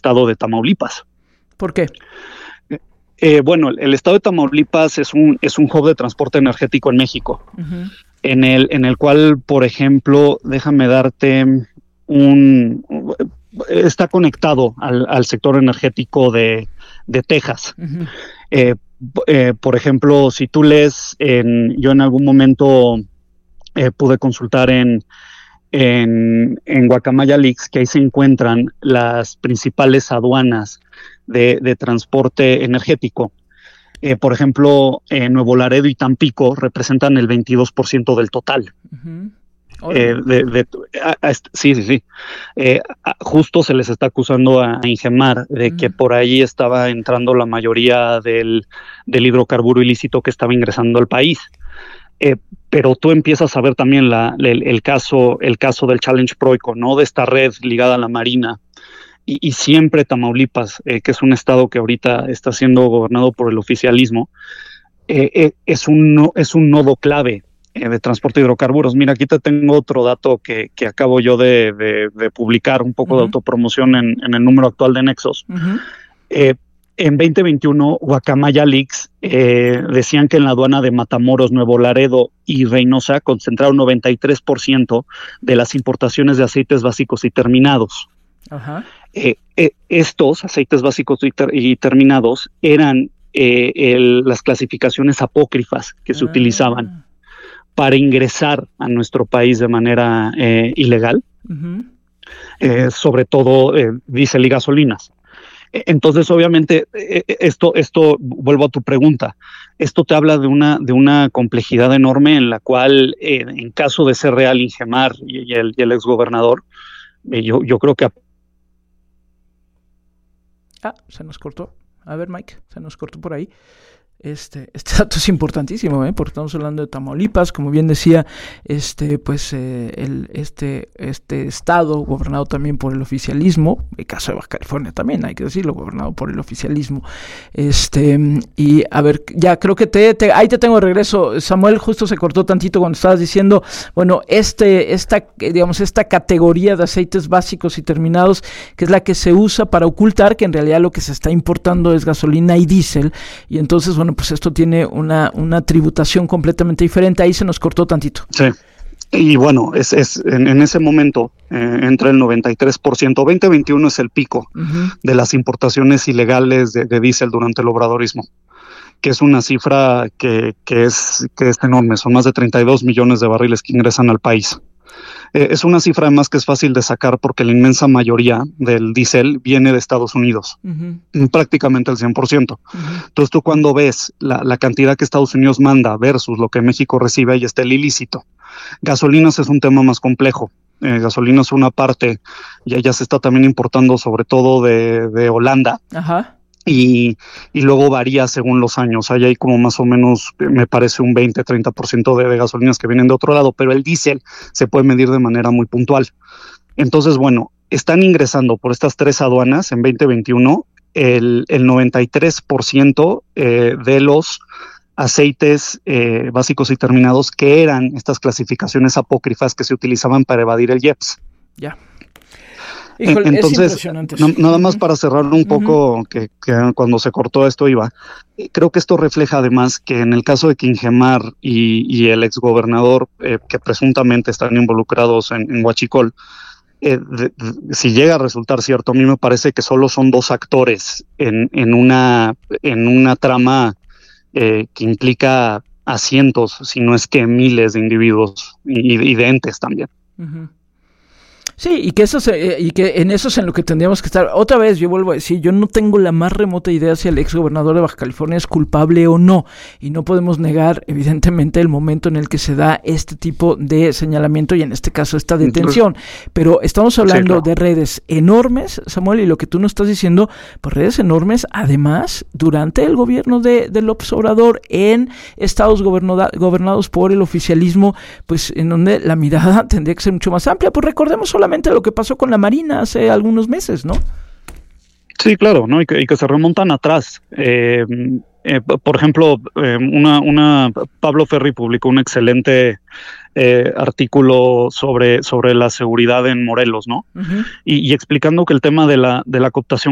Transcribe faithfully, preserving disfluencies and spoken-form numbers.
estado de Tamaulipas. ¿Por qué? Eh, bueno, el, el estado de Tamaulipas es un, es un hub de transporte energético en México, uh-huh. en, el, en el cual, por ejemplo, déjame darte un... está conectado al, al sector energético de, de Texas. Uh-huh. Eh, eh, por ejemplo, si tú lees, en, yo en algún momento eh, pude consultar en, en, en Guacamaya Leaks, que ahí se encuentran las principales aduanas de, de transporte energético. Eh, por ejemplo, eh, Nuevo Laredo y Tampico representan el veintidós por ciento del total. Uh-huh. Eh, de, de, a, a, sí, sí, sí. Eh, a, justo se les está acusando a, a Ingemar de uh-huh. que por ahí estaba entrando la mayoría del, del hidrocarburo ilícito que estaba ingresando al país. Eh, pero tú empiezas a ver también la, el, el caso, el caso del Challenge Proico, ¿no? De esta red ligada a la Marina. Y, y siempre Tamaulipas, eh, que es un estado que ahorita está siendo gobernado por el oficialismo, eh, eh, es, un no, es un nodo clave eh, de transporte de hidrocarburos. Mira, aquí te tengo otro dato que, que acabo yo de, de, de publicar, un poco uh-huh. de autopromoción en, en el número actual de Nexos. Uh-huh. Eh, en veinte veintiuno, Guacamaya Leaks eh, decían que en la aduana de Matamoros, Nuevo Laredo y Reynosa concentraron noventa y tres por ciento de las importaciones de aceites básicos y terminados. Uh-huh. Eh, eh, estos aceites básicos y, ter- y terminados eran eh, el, las clasificaciones apócrifas que se uh-huh. utilizaban para ingresar a nuestro país de manera eh, ilegal, uh-huh. eh, sobre todo eh, diésel y gasolinas. Entonces, obviamente, esto, esto, vuelvo a tu pregunta, esto te habla de una, de una complejidad enorme en la cual, eh, en caso de ser real Ingemar y, y, el, y el exgobernador, eh, yo, yo creo que... Ah, se nos cortó. A ver, Mike, se nos cortó por ahí. Este, este dato es importantísimo, ¿eh? Porque estamos hablando de Tamaulipas, como bien decía, este, pues eh, el, este, este estado gobernado también por el oficialismo, el caso de Baja California también, hay que decirlo, gobernado por el oficialismo, este, y a ver, ya creo que te, te ahí te tengo de regreso, Samuel, justo se cortó tantito cuando estabas diciendo, bueno, este, esta, digamos, esta categoría de aceites básicos y terminados, que es la que se usa para ocultar que en realidad lo que se está importando es gasolina y diésel, y entonces, bueno, pues esto tiene una, una tributación completamente diferente. Ahí se nos cortó tantito. Sí, y bueno, es, es en, en ese momento eh, entra el noventa y tres por ciento. veinte veintiuno es el pico uh-huh. de las importaciones ilegales de, de diésel durante el obradorismo, que es una cifra que, que, es, que es enorme. Son más de treinta y dos millones de barriles que ingresan al país. Eh, es una cifra además que es fácil de sacar porque la inmensa mayoría del diésel viene de Estados Unidos, uh-huh. prácticamente el cien por ciento. Uh-huh. Entonces tú cuando ves la, la cantidad que Estados Unidos manda versus lo que México recibe, ahí está el ilícito. Gasolinas es un tema más complejo. Eh, gasolina es una parte, ya, ya se está también importando sobre todo de, de Holanda. Ajá. Y, y luego varía según los años. Ahí hay como más o menos, me parece, un veinte a treinta por ciento de, de gasolinas que vienen de otro lado, pero el diésel se puede medir de manera muy puntual. Entonces, bueno, están ingresando por estas tres aduanas en veinte veintiuno el, el noventa y tres por ciento eh, de los aceites eh, básicos y terminados que eran estas clasificaciones apócrifas que se utilizaban para evadir el I E P S. Ya. Híjole, entonces, n- nada más para cerrar un poco, uh-huh. que, que cuando se cortó esto iba, creo que esto refleja además que en el caso de que Ingemar y, y el exgobernador, eh, que presuntamente están involucrados en, en Huachicol, eh, de, de, si llega a resultar cierto, a mí me parece que solo son dos actores en, en, una, en una trama eh, que implica a cientos, si no es que miles de individuos y, y de entes también. Uh-huh. Sí, y que eso se, y que en eso es en lo que tendríamos que estar. Otra vez, yo vuelvo a decir, yo no tengo la más remota idea si el ex gobernador de Baja California es culpable o no, y no podemos negar, evidentemente, el momento en el que se da este tipo de señalamiento y en este caso esta detención. Pero estamos hablando sí, claro. de redes enormes, Samuel, y lo que tú nos estás diciendo, pues redes enormes, además, durante el gobierno de, de López Obrador, en estados gobernada, gobernados por el oficialismo, pues en donde la mirada tendría que ser mucho más amplia. Pues recordemos solo lo que pasó con la Marina hace algunos meses, ¿no? Sí, claro, ¿no? Y que, y que se remontan atrás. Eh, eh, por ejemplo, eh, una, una Pablo Ferri publicó un excelente eh, artículo sobre, sobre la seguridad en Morelos, ¿no? Uh-huh. Y, y explicando que el tema de la, de la cooptación